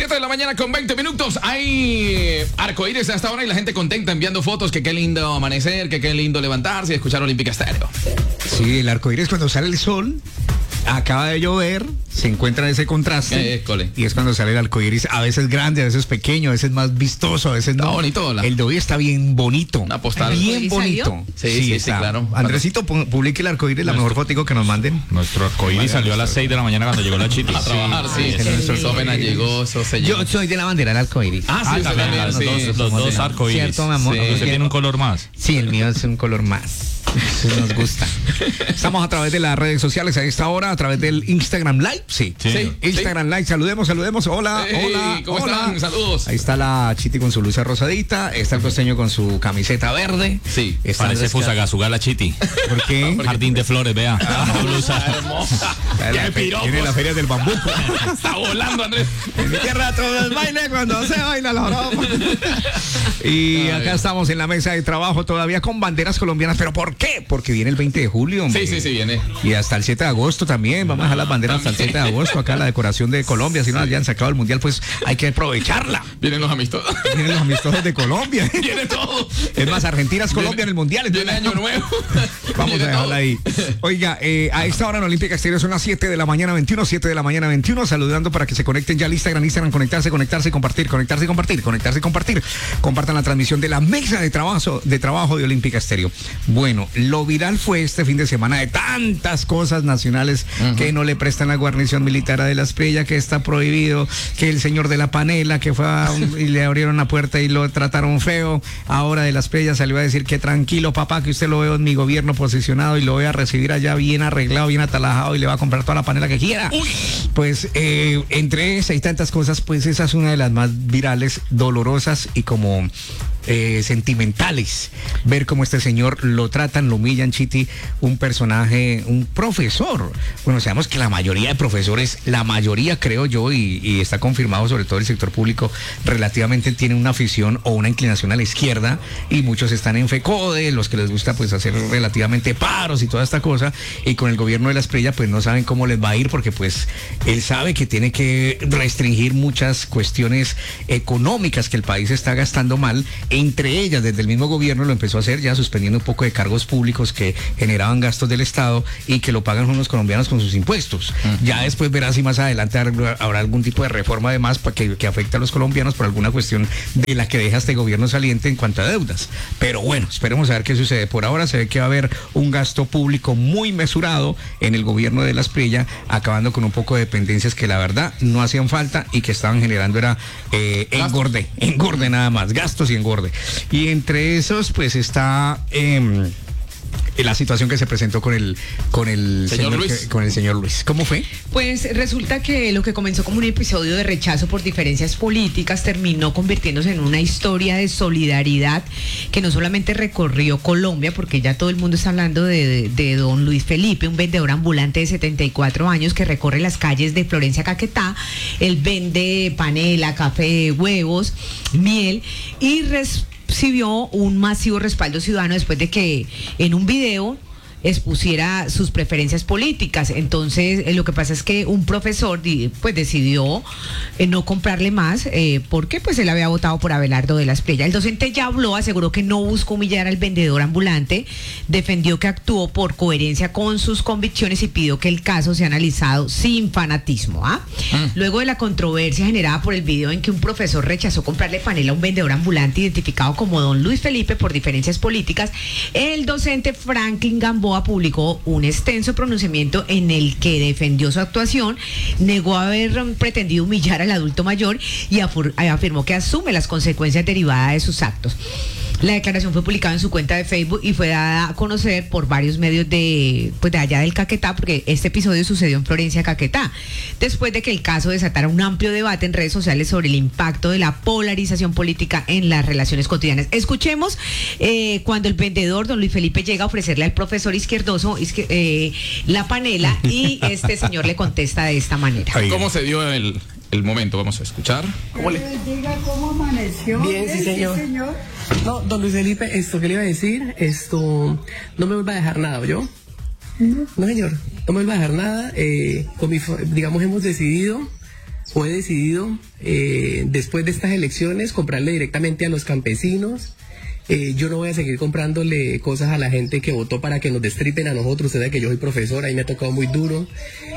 7 de la mañana con 20 minutos. Hay arcoíris hasta ahora y la gente contenta enviando fotos. Que qué lindo amanecer, que qué lindo levantarse y escuchar Olímpica Estéreo. Sí, el arcoíris cuando sale el sol, acaba de llover, se encuentra ese contraste. Y es cuando sale el arcoíris, a veces grande, a veces pequeño, a veces más vistoso, a veces no. Está bonito, ¿la? El de hoy está bien bonito. Una postal. Bien bonito. Sí, claro. Andresito, publique el arcoíris, la mejor fotico que nos manden. Nuestro arcoíris salió a las 6 de la mañana cuando llegó la Chiti. A trabajar, sí. Nuestro apenas llegó, eso se llevó. Yo soy de la bandera del arcoíris. Sí, también, los dos arcoíris. ¿Cierto, mi amor? Sí. ¿Usted tiene un color más? Sí, el mío es un color más. Eso nos gusta. Estamos a través de las redes sociales a esta hora, a través del Instagram Live. Sí. Instagram Live. Saludemos. Hola, hola. ¿Cómo están? Saludos. Ahí está la Chiti con su blusa rosadita. Está el costeño con su camiseta verde. Sí. Parece Fusagasugá la Chiti. ¿Por qué? Jardín de flores, vea. Blusa Hermosa. Tiene la feria del bambuco. Está volando, Andrés. En mi tierra todo es baile cuando se baila la broma. Y acá estamos en la mesa de trabajo todavía con banderas colombianas. ¿Pero por qué? Porque viene el 20 de julio, hombre. Sí, viene. Y hasta el 7 de agosto también. Vamos a dejar las banderas hasta el 7 de agosto. Acá la decoración de Colombia. Si no hayan sacado el mundial, pues hay que aprovecharla. Vienen los amistosos. Vienen los amistosos de Colombia. Viene todo. Es más, Argentina es Colombia en el mundial. Viene Año Nuevo. Vamos a dejarla ahí. Oiga, a esta hora en Olímpica Estéreo son las 7 de la mañana 21, 7 de la mañana 21. Saludando para que se conecten ya al Instagram, conectarse, compartir. Compartan la transmisión de la mesa de trabajo de Olímpica Estéreo. Bueno, lo viral fue este fin de semana de tantas cosas nacionales que no le prestan la guarnición militar a De la Espriella, que está prohibido, que el señor de la panela que fue y le abrieron la puerta y lo trataron feo. Ahora De la Espriella salió a decir que tranquilo, papá, que usted lo veo en mi gobierno posicionado y lo voy a recibir allá bien arreglado, bien atalajado y le va a comprar toda la panela que quiera. Uy. Pues entre esas y tantas cosas, pues esa es una de las más virales, dolorosas y como sentimentales. Ver cómo este señor lo tratan, lo humillan, Chiti, un personaje, un profesor. Bueno, sabemos que la mayoría de profesores, la mayoría creo yo, y está confirmado, sobre todo el sector público, relativamente tiene una afición o una inclinación a la izquierda, y muchos están en FECODE, los que les gusta pues hacer relativamente paros y toda esta cosa, y con el gobierno de la Espriella pues no saben cómo les va a ir, porque pues él sabe que tiene que restringir muchas cuestiones económicas que el país está gastando mal. Entre ellas, desde el mismo gobierno lo empezó a hacer, ya suspendiendo un poco de cargos públicos que generaban gastos del Estado y que lo pagan unos colombianos con sus impuestos. Ya después verás si más adelante habrá algún tipo de reforma además para que afecte a los colombianos por alguna cuestión de la que deja este gobierno saliente en cuanto a deudas. Pero bueno, esperemos a ver qué sucede. Por ahora se ve que va a haber un gasto público muy mesurado en el gobierno de la Espriella, acabando con un poco de dependencias que la verdad no hacían falta y que estaban generando era engorde nada más, gastos y engorde. Y entre esos pues está la situación que se presentó con el señor Luis. ¿Cómo fue? Pues resulta que lo que comenzó como un episodio de rechazo por diferencias políticas terminó convirtiéndose en una historia de solidaridad que no solamente recorrió Colombia, porque ya todo el mundo está hablando de don Luis Felipe, un vendedor ambulante de 74 años que recorre las calles de Florencia, Caquetá. Él vende panela, café, huevos, miel y recibió un masivo respaldo ciudadano después de que en un video expusiera sus preferencias políticas. Entonces lo que pasa es que un profesor pues decidió no comprarle más porque pues él había votado por Abelardo de la Espriella. El docente ya habló, aseguró que no buscó humillar al vendedor ambulante, defendió que actuó por coherencia con sus convicciones y pidió que el caso sea analizado sin fanatismo. Luego de la controversia generada por el video en que un profesor rechazó comprarle panela a un vendedor ambulante identificado como don Luis Felipe por diferencias políticas, el docente Franklin Gamboa publicó un extenso pronunciamiento en el que defendió su actuación, negó haber pretendido humillar al adulto mayor y afirmó que asume las consecuencias derivadas de sus actos. La declaración fue publicada en su cuenta de Facebook y fue dada a conocer por varios medios de allá del Caquetá, porque este episodio sucedió en Florencia, Caquetá, después de que el caso desatara un amplio debate en redes sociales sobre el impacto de la polarización política en las relaciones cotidianas. Escuchemos cuando el vendedor, don Luis Felipe, llega a ofrecerle al profesor izquierdoso la panela y este señor le contesta de esta manera. ¿Cómo se dio el momento? Vamos a escuchar. Diga cómo amaneció. Bien, sí, señor. No, don Luis Felipe, ¿qué le iba a decir? No me vuelva a dejar nada, ¿yo? No, señor, no me vuelva a dejar nada. Digamos, hemos decidido o he decidido, después de estas elecciones, comprarle directamente a los campesinos. Yo no voy a seguir comprándole cosas a la gente que votó para que nos destripen a nosotros. Usted sabe que yo soy profesor, ahí me ha tocado muy duro.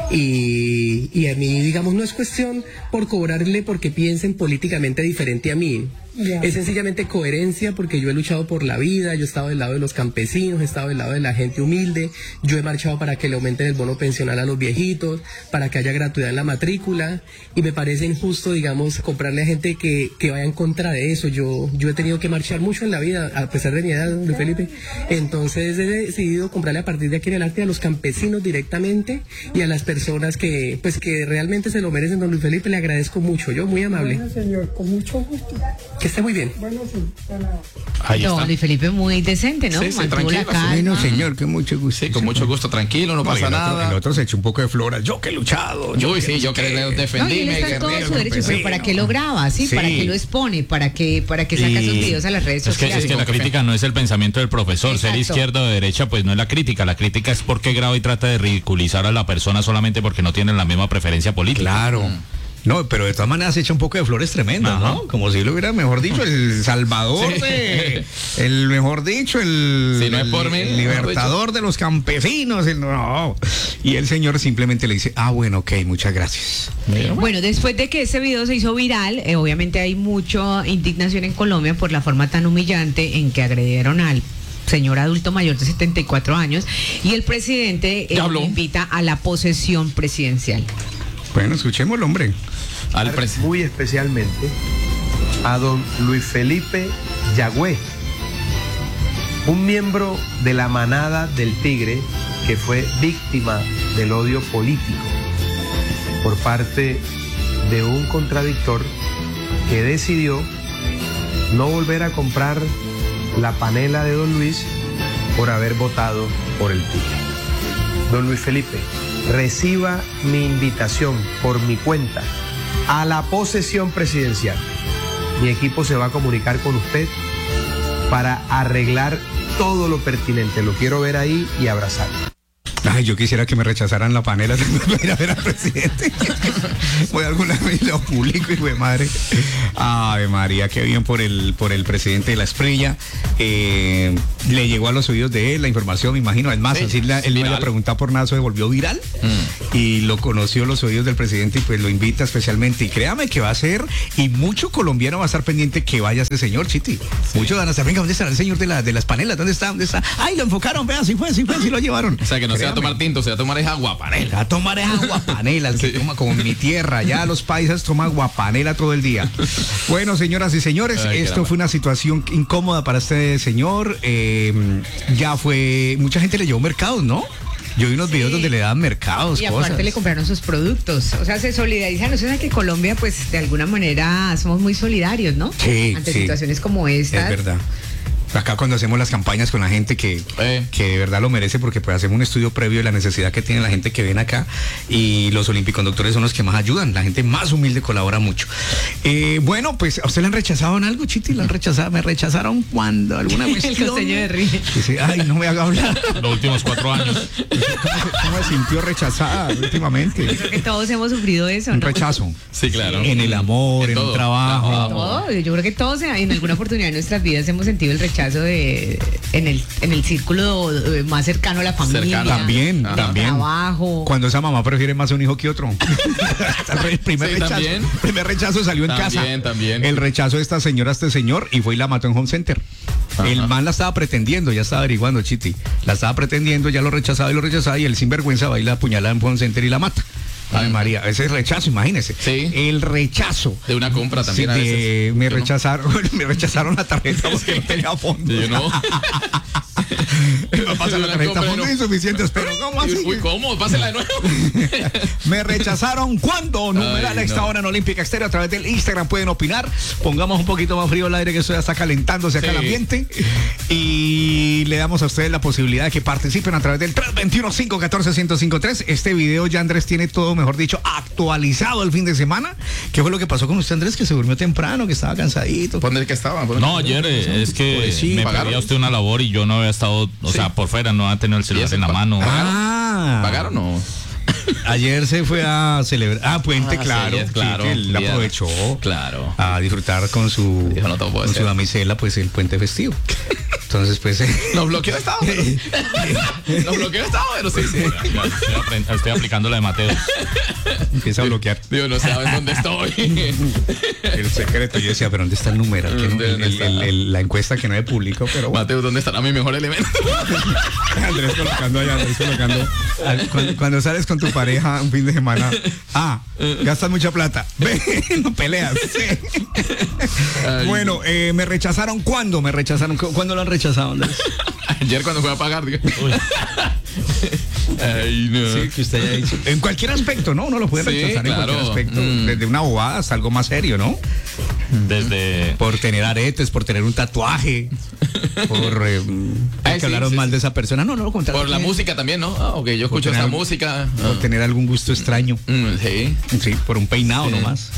Y a mí, digamos, no es cuestión por cobrarle porque piensen políticamente diferente a mí. Es sencillamente coherencia, porque yo he luchado por la vida, yo he estado del lado de los campesinos, he estado del lado de la gente humilde, yo he marchado para que le aumenten el bono pensional a los viejitos, para que haya gratuidad en la matrícula, y me parece injusto, digamos, comprarle a gente que vaya en contra de eso. Yo he tenido que marchar mucho en la vida, a pesar de mi edad, Luis Felipe. Entonces he decidido comprarle a partir de aquí en adelante a los campesinos directamente y a las personas que realmente se lo merecen, don Luis Felipe. Le agradezco mucho, yo muy amable. Bueno, señor, con mucho gusto. Que esté muy bien. Bueno, sí, de nada. Ahí No, está. Luis Felipe muy decente, ¿no? Sí, sí, Mantuvo la tranquilo, calma. Bueno, señor, que mucho gusto. Sí, con mucho gusto, tranquilo, no pasa el otro, nada. el otro se echó un poco de flora. Yo que he luchado. Uy, sí, yo que No, y él defendíme, está en todo guerrero, su derecho, pero campesino. ¿para qué lo graba? ¿Sí? Sí. ¿Para qué lo expone? ¿Para qué saca esos videos a las redes Es que sociales? la crítica no es el pensamiento del profesor. Ser Exacto. izquierda o de derecha, pues no es la crítica. La crítica es por qué graba y trata de ridiculizar a la persona solamente porque no tienen la misma preferencia política. Claro. No, pero de todas maneras se echa un poco de flores tremendas, Ajá. ¿no? Como si lo hubiera, mejor dicho, el salvador Sí. el mejor dicho, el, Si no es por mí, el libertador de los campesinos. No. Y el señor simplemente le dice, bueno, ok, muchas gracias. Bueno, después de que ese video se hizo viral, obviamente hay mucha indignación en Colombia por la forma tan humillante en que agredieron al señor adulto mayor de 74 años, y el presidente Ya habló. invita a la posesión presidencial. Bueno, escuchémoslo, hombre. Al presidente. Muy especialmente a don Luis Felipe Yagüe, un miembro de la manada del Tigre que fue víctima del odio político por parte de un contradictor que decidió no volver a comprar la panela de don Luis por haber votado por el Tigre. Don Luis Felipe, reciba mi invitación por mi cuenta a la posesión presidencial. Mi equipo se va a comunicar con usted para arreglar todo lo pertinente. Lo quiero ver ahí y abrazar. Ay, yo quisiera que me rechazaran la panela de ir a ver al presidente. Voy a alguna vez lo publico, hijo de madre. Ave María, qué bien por el presidente de la Esprella. Le llegó a los oídos de él la información, me imagino. Es más, Sí, así él me viral. había preguntado por nada, se volvió viral. Y lo conoció los oídos del presidente y pues lo invita especialmente. Y créame que va a ser, y mucho colombiano va a estar pendiente que vaya ese señor, Chiti. Muchos van a estar, venga, ¿dónde estará el señor de las panelas? ¿Dónde está? Ay, lo enfocaron, vean, sí fue, sí lo llevaron. O sea, que no se va a Créame. tomar tinto, se va a tomar es agua panela. A tomar es agua panela, el que toma como en mi tierra, ya los paisas toman agua panela todo el día. Bueno, señoras y señores, Ay, esto caramba. fue una situación incómoda para este señor. Ya fue, mucha gente le llevó mercados, ¿no? Yo vi unos videos donde le daban mercados, Y aparte cosas. le compraron sus productos. O sea, se solidarizan. O sea, que Colombia, pues, de alguna manera somos muy solidarios, ¿no? Sí, Ante sí. situaciones como estas. Es verdad. Acá cuando hacemos las campañas con la gente que de verdad lo merece, porque pues hacemos un estudio previo de la necesidad que tiene la gente que viene acá, y los olimpiconductores son los que más ayudan, la gente más humilde colabora mucho. Bueno, pues ¿a usted le han rechazado en algo, Chiti? ¿Le han rechazado? ¿Me rechazaron cuando? ¿Alguna El cuestión? costeño de Río. Dice, ay, no me haga hablar. Los últimos 4 años. ¿Cómo se sintió rechazada últimamente? Creo que todos hemos sufrido eso, Un ¿no? rechazo. Sí, claro. En el amor, En en un todo. trabajo. Todo. Yo creo que todos en alguna oportunidad de nuestras vidas hemos sentido el rechazo en el círculo más cercano a la familia. Cercano. También, del también. trabajo. Cuando esa mamá prefiere más a un hijo que otro. El primer Sí, rechazo. también. Primer rechazo salió en casa. También. El rechazo de esta señora a este señor, y fue y la mató en Home Center. Ajá. El man la estaba pretendiendo, ya estaba averiguando, Chiti. La estaba pretendiendo, ya lo rechazaba, y el sinvergüenza va y la apuñala en Home Center y la mata. Ay, María, ese es rechazo, imagínese. Sí. El rechazo. De una compra también Sí, a veces. me Yo no. rechazaron la tarjeta porque no tenía fondo. Yo no. Me pasan la tarjeta compra, fondos no. insuficientes, pero ¿cómo así? Uy, ¿cómo? Pásela de nuevo. Me rechazaron cuando numeral Ay, a esta no. hora en Olímpica Estéreo. A través del Instagram pueden opinar. Pongamos un poquito más frío el aire, que esto ya está calentándose acá Sí. el ambiente. Y le damos a ustedes la posibilidad de que participen a través del 321-514-1053. Este video ya Andrés tiene todo, mejor dicho, actualizado el fin de semana. ¿Qué fue lo que pasó con usted, Andrés? Que se durmió temprano, que estaba cansadito. ¿Dónde es que estaba? No, ayer es que Sí, me pagaron. pedía usted una labor y yo no había estado, o Sí. sea, por fuera, no había tenido el celular ese en la pa- mano. Ah. ¿Pagaron o no? Ayer se fue a celebrar. Puente, Ah, claro. sí, claro. Sí, que él Bien. aprovechó Claro. a disfrutar con su, Dijo, no te puedo con su hacer. damisela, pues el puente festivo. Entonces, pues. Nos bloqueó estado. Nos bloqueó estado, pero sí. Estoy aplicando la de Mateo. Empieza a bloquear. Digo, no saben dónde estoy. El secreto. Yo decía, pero ¿dónde está el número? Que no- ¿Dónde está? la encuesta que no es público, pero bueno. Mateo, ¿dónde estará mi mejor elemento? Andrés colocando allá, Andrés colocando. Cuando sales con tu pareja un fin de semana, gastas mucha plata. Ve, no peleas. Ay. Bueno, me rechazaron. ¿Cuándo me rechazaron? ¿Cuándo lo han rechazado, Andrés? Ayer cuando fue a pagar, digo. Ay, no. Sí, que usted haya dicho. En cualquier aspecto, ¿no? Uno lo puede Sí, rechazar en claro. cualquier aspecto. Mm. Desde una bobada hasta algo más serio, ¿no? Desde... Por tener aretes, por tener un tatuaje, por Ay, que hablaron sí, mal sí. de esa persona. No, lo contrario. Por la música también, ¿no? Ok, yo escucho tener esta algo- música. Por tener algún gusto extraño. Sí. Sí, por un peinado Sí. nomás.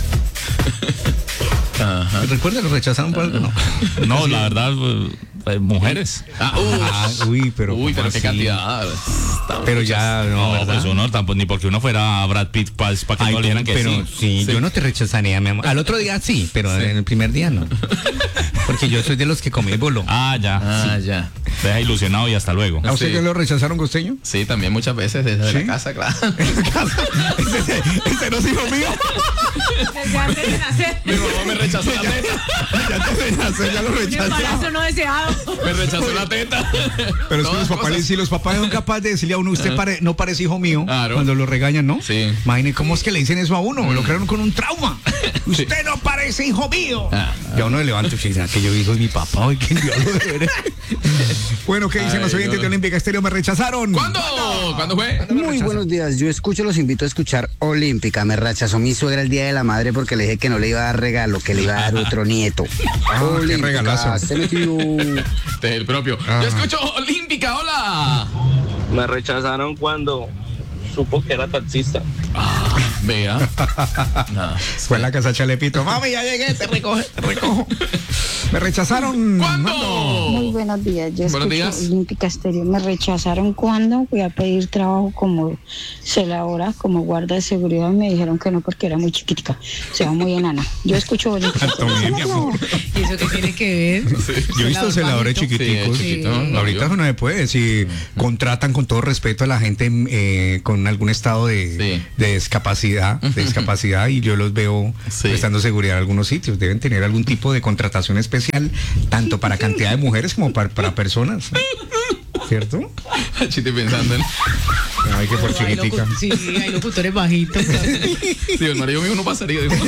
Ajá. ¿Recuerda? ¿Lo rechazaron por algo? No. No, la verdad, mujeres. Uy, pero Uy, pero ¿cómo qué así? cantidad. Está Pero muchas. ya, no, No, ¿verdad? pues uno tampoco, ni porque uno fuera Brad Pitt para que Ay, no le dijeran que pero sí. sí, yo no te rechazaría, mi amor. Al otro día sí, pero en el primer día no. Porque yo soy de los que comí el bolo. Ah, ya. Ya. Deja ilusionado y hasta luego. ¿A usted sí. que lo rechazaron, costeño? Sí, también muchas veces desde ¿Sí? la casa, claro. Ese no es hijo mío. Desde antes de nacer. Mi mamá me rechazó la teta. Ya te rechazó, ya lo Un rechazó. embarazo no deseado. Me rechazó la teta. Pero es que Todas los papás, cosas. si los papás son capaces de decirle a uno, usted no parece hijo mío, Claro. cuando lo regañan, ¿no? Sí. Imagine cómo es que le dicen eso a uno, lo crearon con un trauma. Usted no parece hijo mío. Ya uno le levanta y dice, que yo hijo de mi papá, hoy que diablo eres. Bueno, ¿qué dicen los Ay, oyentes no. de Olímpica Estéreo? Me rechazaron. ¿Cuándo? ¿Cuándo fue? Muy buenos días, yo escucho, los invito a escuchar Olímpica. Me rechazó mi suegra el Día de la Madre porque le dije que no le iba a dar regalo, que le iba a dar otro nieto. qué regalazo. se metió. Este es el propio. Yo escucho Olímpica, hola. Me rechazaron cuando supo que era taxista. Vea. No. Fue a la casa Chalepito. Mami, ya llegué, te recojo. Me rechazaron. ¿Cuándo? Muy buenos días, yo Buenos escucho días. Olímpica Estéreo. Me rechazaron cuando fui a pedir trabajo como celadora, como guarda de seguridad, y me dijeron que no porque era muy chiquitica, o sea, muy enana. Yo escucho Olímpica Estéreo. Bien, mi amor. ¿Y eso qué tiene que ver? Yo he visto celadores bajito. chiquiticos. Sí, chiquito, Ahorita obvio. no se puede. Si contratan con todo respeto a la gente con algún estado de discapacidad, y yo los veo Sí. prestando seguridad en algunos sitios. Deben tener algún tipo de contratación especial, tanto para cantidad de mujeres como para personas. ¿Cierto? Estoy pensando en. Ay, que por Hay chiquitica. Sí, hay locutores bajitos. Sí, el marido mío no pasaría. Digo.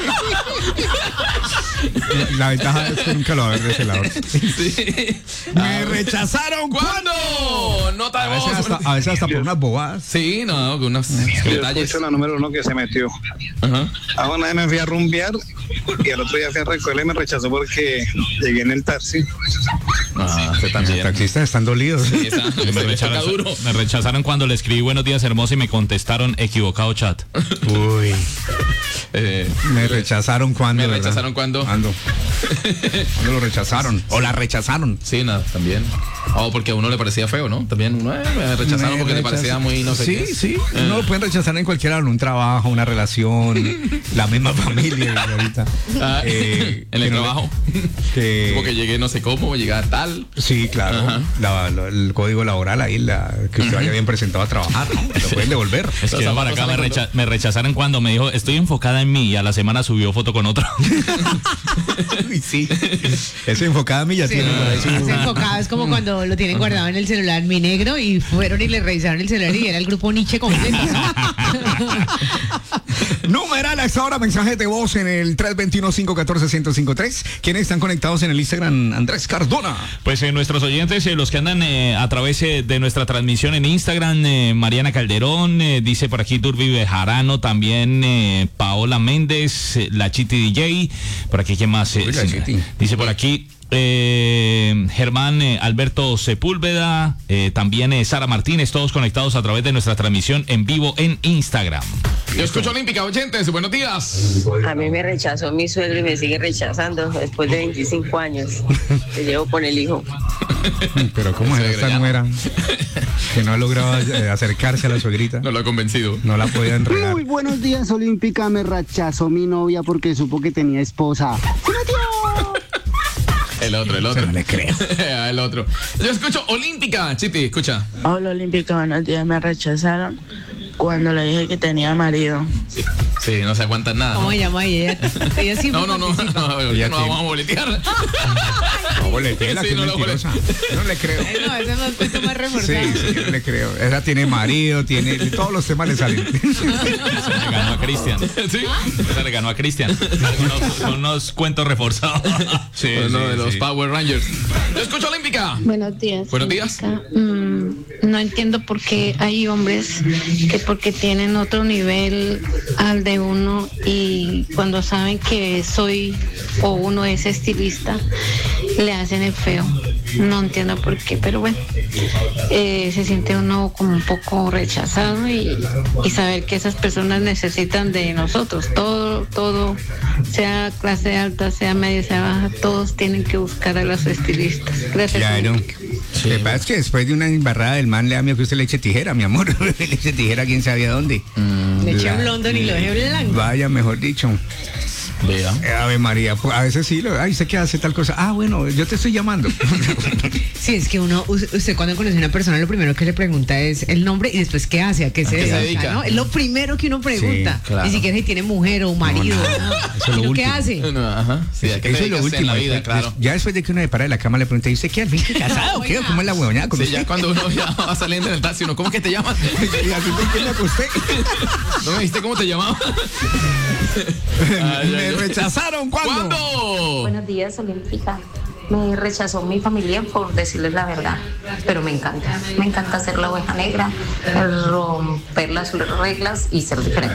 La ventaja es que nunca lo va a ver de celador. Sí. Me rechazaron. ¿Cuándo? Nota A de veces, voz. a veces hasta por unas bobadas. Sí, no, con unos detalles. la número 1 que se metió. Ajá. Una vez me fui a rumbear y el otro día fui a recogerla y me rechazó porque llegué en el taxi. Usted Los también. taxistas están dolidos. Sí, esa- Me ese toca rechazaron, duro. me rechazaron cuando le escribí buenos días hermoso y me contestaron equivocado chat. Uy. Me rechazaron cuando. ¿Me ¿verdad? rechazaron cuándo? ¿Cuándo lo rechazaron? O la rechazaron. Sí, no, también. Porque a uno le parecía feo, ¿no? También uno me rechazaron porque le parecía muy no sé Sí, qué. sí. Uno lo pueden rechazar en cualquiera, en un trabajo, una relación, la misma familia. Ahorita. Ah, en el que no le- trabajo. que- Como que llegué no sé cómo, llegar tal. Sí, claro. Ajá. El código laboral ahí, que usted vaya bien presentado a trabajar, ¿no? Lo pueden devolver. Es que Los para acá zapatos salen me rechazaron cuando me dijo estoy enfocada en mí y a la semana subió foto con otro. Uy, sí. Ese enfocada a mí ya Sí, tiene por ahí su- es enfocado, es como cuando lo tienen guardado en el celular mi negro y fueron y le revisaron el celular y era el grupo Nietzsche completo, ¿no? Numeral a esta hora, mensaje de voz en el 321-514-1053. ¿Quiénes están conectados en el Instagram? Andrés Cardona. Pues nuestros oyentes, los que andan a través de nuestra transmisión en Instagram, Mariana Calderón, dice por aquí Durby Bejarano, también Paola Méndez, la Chiti DJ, por aquí ¿quién más? Uy, la Chiti. Dice por aquí Germán Alberto Sepúlveda, también Sara Martínez, todos conectados a través de nuestra transmisión en vivo en Instagram. Yo escucho Olímpica, oyentes, buenos días. A mí me rechazó mi suegro y me sigue rechazando después de 25 años. Te llevo con el hijo. Pero ¿cómo es Suegra, esta ya. nuera? Que no ha logrado acercarse a la suegrita. No lo ha convencido. No la podía enredar. Muy buenos días, Olímpica. Me rechazó mi novia porque supo que tenía esposa. El otro. No le creo. El otro. Yo escucho Olímpica, Chiti, escucha. Hola, Olímpica, buenos días. Me rechazaron cuando le dije que tenía marido. Sí, no se aguantan nada. ¿Cómo ¿no? se llama ella? Ella sí No, ya no tiene. vamos a boletear. No, boletea, Sí, que es no, mentirosa. No le creo. No, ese no es cuento más Sí, reforzado. sí, no le creo. Ella tiene marido, tiene... Todos los temas le salen. Se le ganó a Cristian. ¿Sí? Se le ganó a Cristian. Con unos cuentos reforzados. Sí, uno de los Power Rangers. Yo escucho Olímpica. Buenos días. Buenos días. No entiendo por qué hay hombres que porque tienen otro nivel al de uno y cuando saben que soy o uno es estilista, le hacen el feo. No entiendo por qué, pero bueno, se siente uno como un poco rechazado y saber que esas personas necesitan de nosotros. Todo, sea clase alta, sea media, sea baja, todos tienen que buscar a los estilistas. Gracias. Claro. Lo que pasa es que después de una embarrada del man le da miedo que usted le eche tijera, mi amor. Le eche tijera quién sabía dónde. Le eché un London y lo dejé blanco. Vaya, mejor dicho. Vea. Ave María, pues, a veces sí, ¿usted qué hace tal cosa? Ah, bueno, yo te estoy llamando. Sí, es que usted cuando conoce a una persona lo primero que le pregunta es el nombre y después qué hace, a qué se dedica, ¿no? Es lo primero que uno pregunta. Sí, claro. Ni siquiera si tiene mujer o marido, ¿no? Eso es lo Sino qué último. hace. No, ajá. Sí, ¿a qué te Eso es lo dedicas último. en la vida, claro. Ya después de que uno se para de la cama le pregunta, ¿y usted qué? ¿Al fin que casado o qué? ¿Cómo es la huevonada con Sí, usted? ya cuando uno ya va saliendo en el taxi, uno, ¿cómo que te llamas? ¿Y al fin por qué me acosté? ¿No me dijiste cómo te llamaba? Me rechazaron, ¿cuándo? Buenos días, Olímpica. Me rechazó mi familia por decirles la verdad, pero me encanta ser la oveja negra, romper las reglas y ser diferente.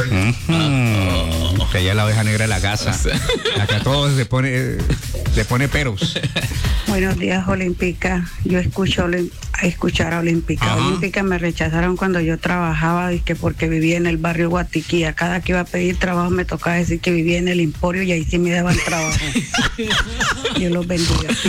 Que ella es la oveja negra de la casa, la que a todos le pone peros. Buenos días, Olímpica. Yo escucho a escuchar a Olímpica. Ajá. Olímpica me rechazaron cuando yo trabajaba y que porque vivía en el barrio Guatiquía. Cada que iba a pedir trabajo me tocaba decir que vivía en el Emporio y ahí sí me daban trabajo. Yo los bendiga.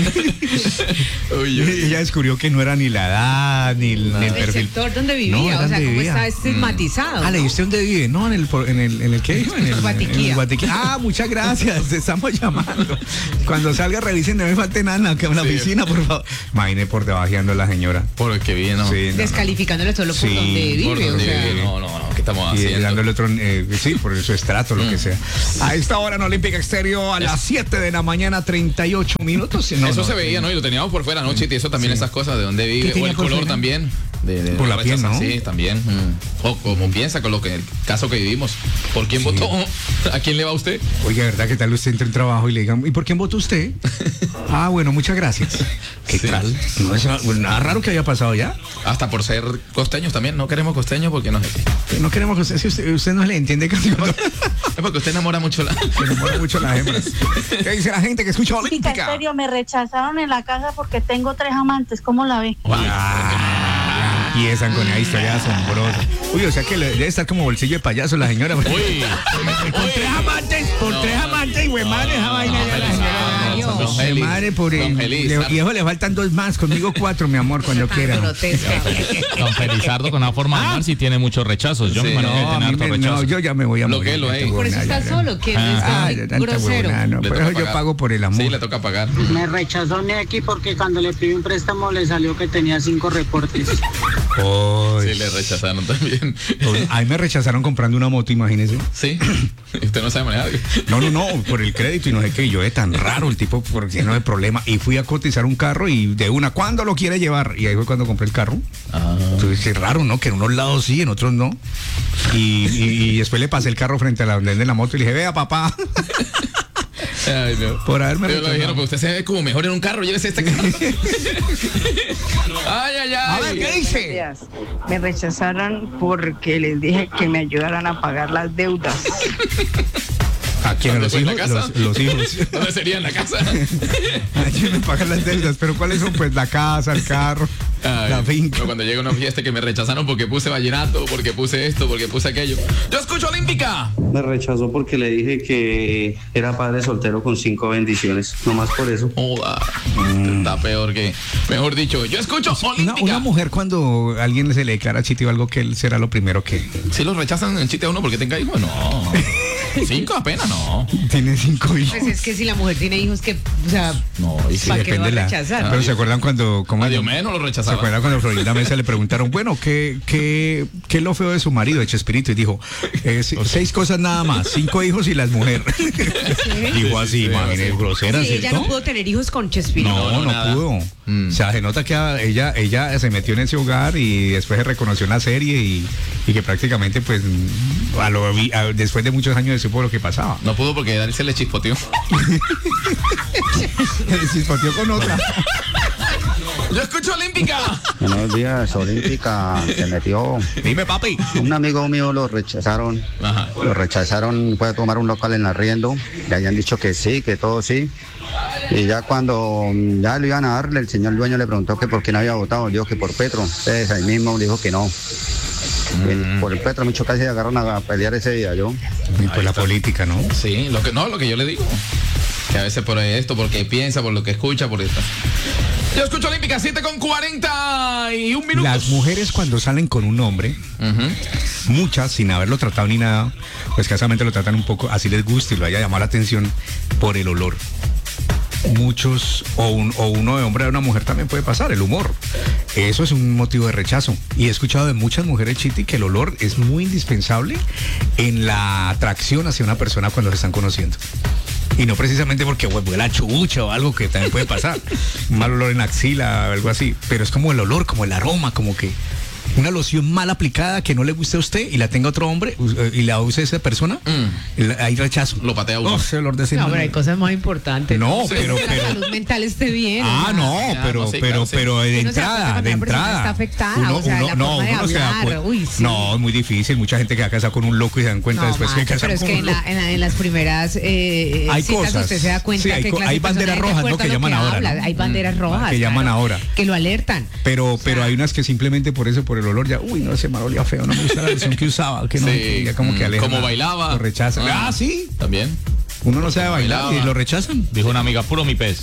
Ella descubrió que no era ni la edad, ni el El perfil. sector donde vivía, No, o sea, ¿dónde cómo vivía? está estigmatizado. Ah, ¿y usted dónde vive? No, en el ¿qué dijo? En el Guatiquía. en el Guatiquía. Ah, muchas gracias, te estamos llamando. Cuando salga revisen, no me falte nada en la oficina, por favor. Imagine por debajeando a la señora. Porque bien, ¿no? Sí, no, Descalificándole solo por Sí, donde vive, Por donde o sea. vive. No, ¿qué estamos y haciendo? dándole otro, sí, por su estrato, lo que sea. A esta hora en Olímpica Exterior, a las 7 de la mañana, 38 minutos. No, eso no, se veía, ¿no? Y lo teníamos por fuera, ¿no, Chiti? Eso también, esas cosas de dónde vive. tenía O el por color fuera? también. Por la piel, ¿no? Sí, también. O como piensa con lo que el caso que vivimos. ¿Por quién votó? ¿A quién le va usted? Oye, ¿verdad? ¿Qué tal usted entra en trabajo y le digan, ¿y por quién votó usted? Ah, bueno, muchas gracias. ¿Qué tal? No es nada raro que haya pasado ya. Hasta por ser costeños también. No queremos costeños porque no sé qué. No queremos que usted no le entiende que Es porque usted enamora mucho enamora mucho a las hembras. ¿Qué dice la gente que escucha Olímpica Olímpica? Estéreo, me rechazaron en la casa porque tengo 3 amantes. ¿Cómo la ve? Empiezan con una historia asombrosa. Uy, o sea que debe estar como bolsillo de payaso la señora. Uy. Con 3 amantes, y güey, madre, esa vaina ya la señora. Don Félix, Madre, por Don Félix. y eso le faltan 2 más, conmigo 4, mi amor, cuando quiera. Don Felizardo con una forma de amar sí tiene muchos rechazos. Yo me imagino que No, tiene a mí harto no, rechazo. yo ya me voy a Lo morir. que lo es. Por eso está solo, que es grosero. Le Por toca eso yo pagar. pago por el amor. Sí, le toca pagar. Me rechazó Neki porque cuando le pidió un préstamo le salió que tenía 5 reportes. Sí, le rechazaron también. A mí me rechazaron comprando una moto, imagínese. Sí. Usted no sabe manejar. No, por el crédito y no sé qué. Y yo, es tan raro el tipo, por lleno de problemas. Y fui a cotizar un carro y de una, ¿cuándo lo quiere llevar? Y ahí fue cuando compré el carro. Entonces, es raro, ¿no? Que en unos lados sí, en otros no. Y después le pasé el carro frente a la de la moto y le dije, vea, papá. Ay, no. Por haberme Yo lo dijeron, pero usted se ve como mejor en un carro, llévese este carro. Ay. A ver, ¿qué dice? Buenos días. Me rechazaron porque les dije que me ayudaran a pagar las deudas. ¿A quién? ¿Los hijos? Los hijos. ¿Dónde sería? ¿En la casa? Allí me pagan las deudas, pero ¿cuáles son? Pues la casa, el carro, la finca. Cuando llega una fiesta que me rechazaron porque puse vallenato, porque puse esto, porque puse aquello. Yo escucho Olímpica. Me rechazó porque le dije que era padre soltero con 5 bendiciones, nomás por eso. Está peor que... Mejor dicho, yo escucho Olímpica. Una mujer cuando alguien se le declara chiti o algo, que él será lo primero que... Si los rechazan en chiste a uno porque tenga hijos, no. 5 apenas, no. Tiene 5 hijos. Pues es que si la mujer tiene hijos, que, o sea, no, y sí, ¿para qué lo va a depende rechazar? Pero ¿se acuerdan cuando... A Diomeno lo rechazaba. ¿Se acuerdan cuando Florinda Mesa le preguntaron, bueno, ¿qué es lo feo de su marido, de Chespirito? Y dijo, 6 cosas nada más, 5 hijos y las mujeres. Dijo así, imagínate, grosera. Sí, ella no pudo tener hijos con Chespirito. No pudo. O sea, se nota que ella se metió en ese hogar y después se reconoció en la serie y que prácticamente, pues, después de muchos años supo lo que pasaba. No pudo porque Dani se le chispoteó. Se chispoteó con otra. Yo escucho Olímpica. Buenos días, Olímpica. Se metió. Dime, papi. Un amigo mío lo rechazaron. Ajá. Lo rechazaron, puede tomar un local en arriendo. Le habían dicho que sí, que todo sí. Y ya cuando ya le iban a darle, el señor dueño le preguntó que por qué no había votado. Dijo que por Petro. Entonces ahí mismo dijo que no. Por el Petro mucho casi agarraron a pelear ese día, yo. Y por la política, ¿no? Sí, lo que yo le digo. Que a veces por esto, porque piensa, por lo que escucha, por esto. Yo escucho Olímpica, 7:41 minutos. Las mujeres cuando salen con un hombre, muchas, sin haberlo tratado ni nada, pues escasamente lo tratan un poco, así les gusta y lo haya llamado la atención por el olor. Muchos, o uno de hombre a una mujer también puede pasar, el humor. Eso es un motivo de rechazo. Y he escuchado de muchas mujeres, Chiti, que el olor es muy indispensable en la atracción hacia una persona cuando se están conociendo. Y no precisamente porque huele a chucha o algo que también puede pasar. Un mal olor en axila o algo así. Pero es como el olor, como el aroma, como que una loción mal aplicada que no le guste a usted y la tenga otro hombre y la use esa persona, hay rechazo. Lo patea uno. Ese olor de ese no, pero hay cosas más importantes. No, pero que la salud mental esté bien. Pero de entrada. Está afectada. No, es muy difícil. Mucha gente queda casada con un loco y se dan cuenta después que casada con un loco. Pero es que en las primeras hay citas cosas. Usted se da cuenta que hay banderas rojas, ¿no? Que llaman ahora. Hay banderas rojas. Que llaman ahora. Que lo alertan. Pero hay unas que simplemente por eso, por el olor, ya, uy, no, ese mal olía feo, no me gusta la versión que usaba, que no, ya como que aleja. Como bailaba. Lo rechazan. Sí. También. Uno no sabe bailar y lo rechazan. Dijo una amiga, puro mi pez.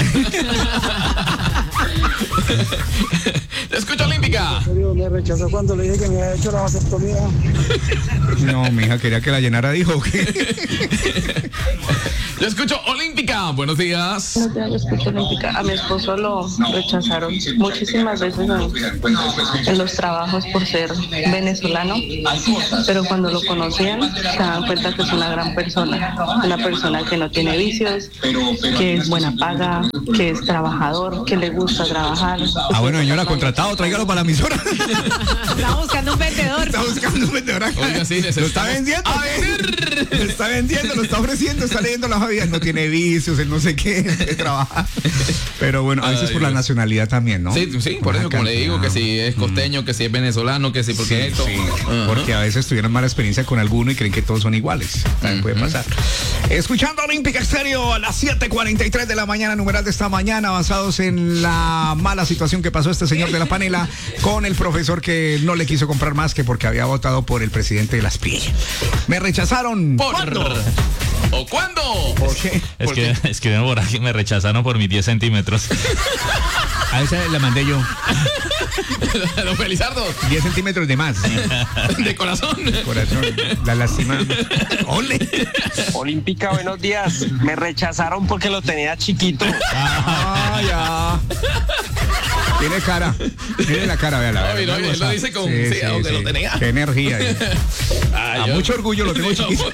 Escucha Olímpica. Me rechazó cuando le dije que me había hecho la vasectomía. No, mi hija quería que la llenara, dijo. ¿Qué? Yo escucho Olímpica. Buenos días. Buenos días, yo escucho Olímpica. A mi esposo lo rechazaron muchísimas veces en los trabajos por ser venezolano, pero cuando lo conocían se daban cuenta que es una gran persona, una persona que no tiene vicios, que es buena paga, que es trabajador, que le gusta trabajar. Bueno, señora, contratado, tráigalo para la emisora. Está buscando un vendedor. Está buscando un vendedor acá. Oiga, sí, lo está vendiendo. A ver. Lo está vendiendo, lo está ofreciendo, está leyendo las vidas. No tiene vicios, él no sé qué, trabaja. Pero bueno, a veces por la nacionalidad también, ¿no? Sí, por eso como le digo, que si es costeño, que si es venezolano, que si porque esto. Sí. Porque a veces tuvieron mala experiencia con alguno y creen que todos son iguales. También puede pasar. Escuchando Olímpica Estéreo a las 7:43 de la mañana, numeral de esta mañana, basados en la mala situación que pasó este señor de la panela con el profesor que no le quiso comprar más que porque había votado por el presidente de las PRI. Me rechazaron. ¿Cuándo? ¿O cuándo? Es que me rechazaron por mis 10 centímetros. A esa la mandé yo. Don Felizardo. 10 centímetros de más. De corazón. La lástima. ¡Ole! Olímpica, buenos días. Me rechazaron porque lo tenía chiquito. Ya. Tiene cara. Tiene la cara, véala. Él lo dice con aunque lo tenía. Qué energía. A mucho orgullo lo tengo chiquito.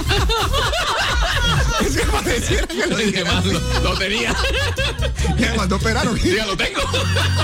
Es que pareciera que lo tenía. Me mandó a operar. Diga, lo tengo.